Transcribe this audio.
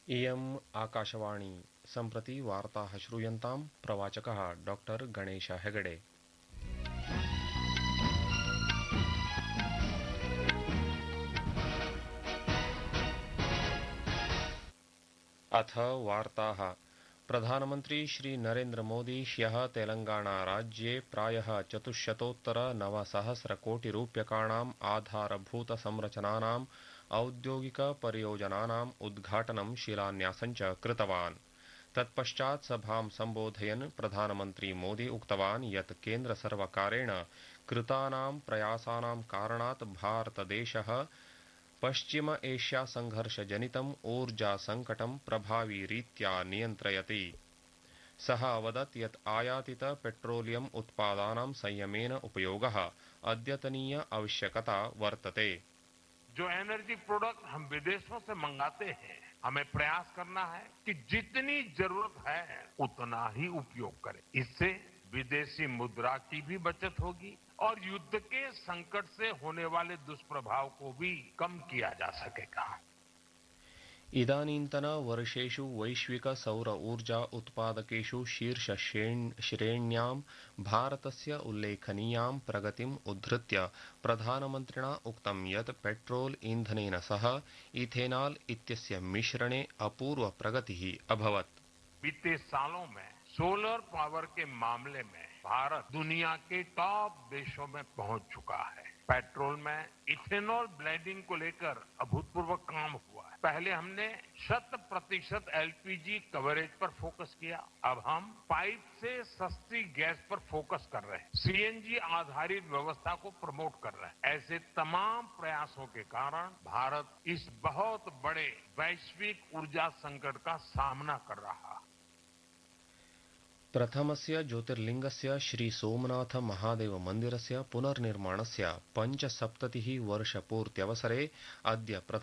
इयम् आकाशवाणी सम्प्रति वार्ताः श्रूयन्तां प्रवाचकः डॉक्टर गणेश हेगडे। अथ वार्ताः। प्रधानमन्त्री श्री नरेन्द्र मोदी ह्यः तेलंगानाराज्ये प्रायः 409,000,कोटिरूप्यकाणाम् आधारभूतसंरचनानाम् औद्योगिकपरियोजनानाम् उद्घाटनं शिलान्यासं च कृतवान्। तत्पश्चात् सभां सम्बोधयन् प्रधानमन्त्री मोदी उक्तवान् यत् केन्द्रसर्वकारेण कृतानां प्रयासानां कारणात् भारतदेशः पश्चिम एशिया संघर्षजनितम् ऊर्जा संकटं प्रभाविरीत्या नियन्त्रयति। सः अवदत् यत् आयातित पेट्रोलियम उत्पादानां संयमेन उपयोगः अद्यतनीय आवश्यकता वर्तते। जो एनर्जी प्रोडक्ट हम विदेशों से मंगाते हैं, हमें प्रयास करना है कि जितनी जरूरत है उतना ही उपयोग करें। इससे विदेशी मुद्रा की भी बचत होगी और युद्ध के संकट से होने वाले दुष्प्रभाव को भी कम किया जा सकेगा। इदानीन्तन वर्षेषु वैश्विक सौर ऊर्जा उत्पादकेषु शीर्षश्रेण्यां भारतस्य उल्लेखनीयां प्रगतिम् उद्धृत्य प्रधानमन्त्रिणा उक्तं यत् पेट्रोल ईन्धनेन सह इथेनॉल इत्यस्य मिश्रणे अपूर्व प्रगतिः अभवत्। बीते सालों में सोलर पावर के मामले में भारत दुनिया के टॉप देशों में पहुंच चुका है। पेट्रोल में इथेनॉल ब्लेंडिंग को लेकर अभूतपूर्व काम हुआ है। पहले हमने 100% एलपीजी कवरेज पर फोकस किया। अब हम पाइप से सस्ती गैस पर फोकस कर रहे हैं। सीएनजी आधारित व्यवस्था को प्रमोट कर रहे हैं। ऐसे तमाम प्रयासों के कारण भारत इस बहुत बड़े वैश्विक ऊर्जा संकट का सामना कर रहा है। प्रथमस्य ज्योतिर्लिङ्गस्य श्री सोमनाथ महादेव मन्दिरस्य पुनर्निर्माणस्य 75 वर्षपूर्त्यवसरे अद्य